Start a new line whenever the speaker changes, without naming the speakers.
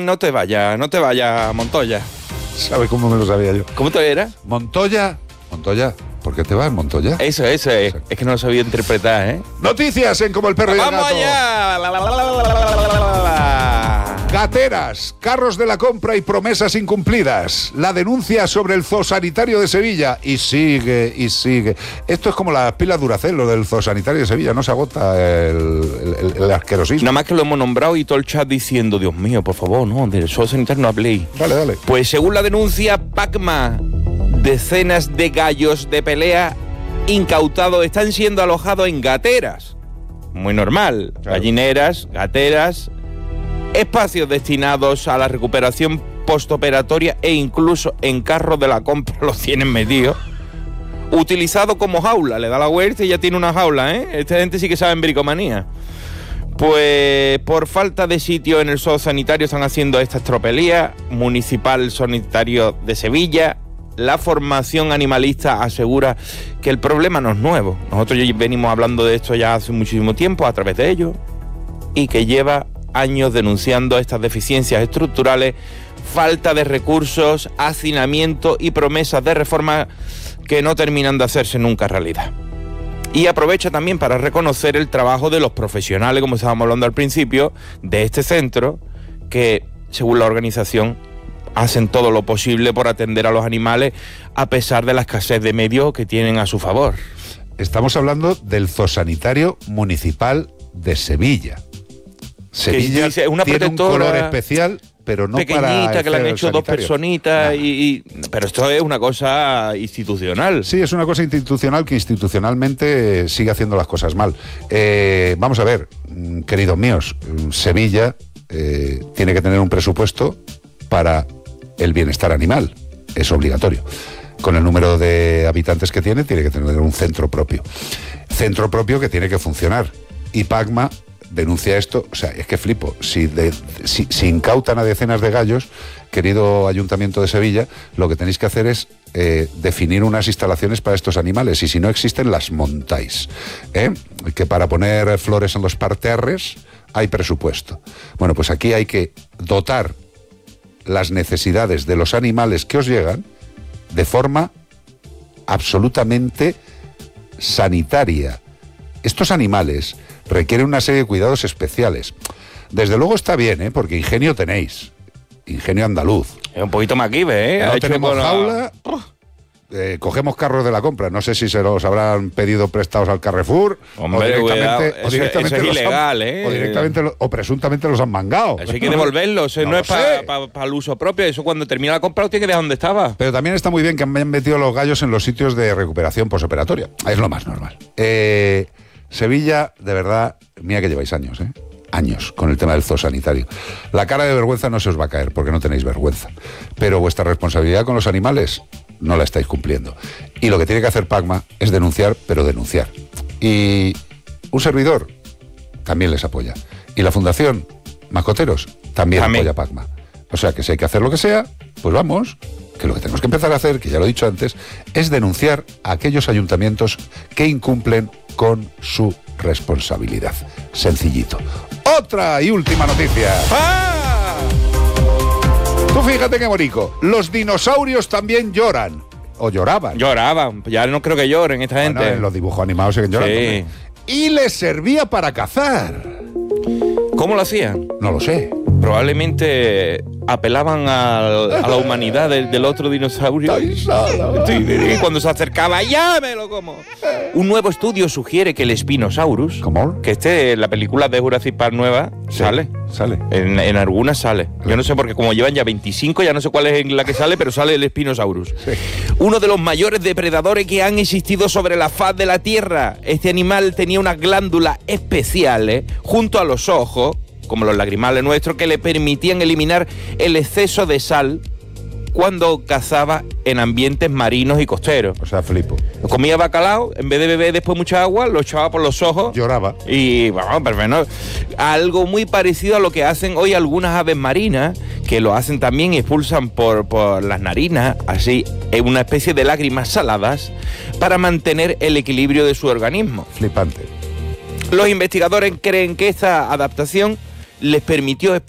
no te vayas, Montoya.
¿Sabes cómo me lo sabía yo?
¿Cómo te era?
Montoya, ¿por qué te vas, Montoya?
Eso es que no lo sabía interpretar, ¿eh?
Noticias en Como el perro y el gato.
¡Vamos allá!
Gateras, carros de la compra y promesas incumplidas. La denuncia sobre el zoosanitario de Sevilla. Y sigue. Esto es como las pilas Duracell, lo del zoosanitario de Sevilla. No se agota el asquerosismo.
Nada más que lo hemos nombrado y todo el chat diciendo, Dios mío, por favor, no, del zoosanitario no habléis.
Dale.
Pues según la denuncia, Pacma, decenas de gallos de pelea incautados están siendo alojados en gateras. Muy normal. Claro. Gallineras, gateras, espacios destinados a la recuperación postoperatoria e incluso en carros de la compra los tienen metidos. Utilizado como jaula, le da la vuelta y ya tiene una jaula, ¿eh? Esta gente sí que sabe en bricomanía. Pues por falta de sitio en el zoosanitario están haciendo estas tropelías. Municipal Sanitario de Sevilla. La formación animalista asegura que el problema no es nuevo. Nosotros ya venimos hablando de esto ya hace muchísimo tiempo a través de ellos y que lleva años denunciando estas deficiencias estructurales, falta de recursos, hacinamiento y promesas de reforma que no terminan de hacerse nunca realidad. Y aprovecha también para reconocer el trabajo de los profesionales, como estábamos hablando al principio, de este centro, que según la organización hacen todo lo posible por atender a los animales a pesar de la escasez de medios que tienen a su favor.
Estamos hablando del zoosanitario municipal de Sevilla. Sevilla
dice, una
tiene un color especial, pero no
pequeñita,
para
que le han hecho
sanitario.
2 personitas, pero esto es una cosa institucional.
Sí, es una cosa institucional que institucionalmente sigue haciendo las cosas mal. Vamos a ver, queridos míos, Sevilla tiene que tener un presupuesto para el bienestar animal, es obligatorio. Con el número de habitantes que tiene que tener un centro propio que tiene que funcionar. Y Pacma denuncia esto, o sea, es que flipo. Si incautan a decenas de gallos, querido Ayuntamiento de Sevilla, lo que tenéis que hacer es definir unas instalaciones para estos animales, y si no existen, las montáis. Que para poner flores en los parterres hay presupuesto. Bueno, pues aquí hay que dotar las necesidades de los animales que os llegan de forma absolutamente sanitaria. Estos animales requieren una serie de cuidados especiales. Desde luego está bien, porque ingenio tenéis. Ingenio andaluz.
Es un poquito maquive, ¿eh?
No tenemos jaula. Cogemos carros de la compra. No sé si se los habrán pedido prestados al Carrefour.
Hombre, o directamente eso es ilegal,
o presuntamente los han mangado.
Eso hay que devolverlos. No es para el uso propio. Eso cuando termina la compra lo tiene que dejar donde estaba.
Pero también está muy bien que han metido los gallos en los sitios de recuperación posoperatoria. Es lo más normal. Sevilla, de verdad, mira que lleváis años, años con el tema del zoosanitario. La cara de vergüenza no se os va a caer porque no tenéis vergüenza. Pero vuestra responsabilidad con los animales no la estáis cumpliendo. Y lo que tiene que hacer Pacma es denunciar, pero denunciar. Y un servidor también les apoya. Y la Fundación Mascoteros también apoya a Pacma. O sea que si hay que hacer lo que sea, pues vamos, que lo que tenemos que empezar a hacer, que ya lo he dicho antes, es denunciar a aquellos ayuntamientos que incumplen con su responsabilidad. Sencillito. Otra y última noticia.
¡Ah!
Tú fíjate qué bonito. Los dinosaurios también lloran. O lloraban.
Lloraban. Ya no creo que lloren esta gente.
En los dibujos animados siguen llorando.
Sí.
Y les servía para cazar.
¿Cómo lo hacían?
No lo sé.
Probablemente apelaban a la humanidad del otro dinosaurio. Y cuando se acercaba, ¡ya me lo como! Un nuevo estudio sugiere que el Spinosaurus,
¿cómo?
Que la película de Jurassic Park nueva, sale. En algunas sale. Yo no sé, porque como llevan ya 25, ya no sé cuál es la que sale, pero sale el Spinosaurus. Sí. Uno de los mayores depredadores que han existido sobre la faz de la Tierra. Este animal tenía unas glándulas especiales junto a los ojos, como los lagrimales nuestros, que le permitían eliminar el exceso de sal cuando cazaba en ambientes marinos y costeros.
O sea, flipo.
Comía bacalao, en vez de beber después mucha agua, lo echaba por los ojos.
Lloraba.
Y, bueno, perfecto. Algo muy parecido a lo que hacen hoy algunas aves marinas, que lo hacen también y expulsan por las narinas, así, en una especie de lágrimas saladas, para mantener el equilibrio de su organismo.
Flipante.
Los investigadores creen que esta adaptación les permitió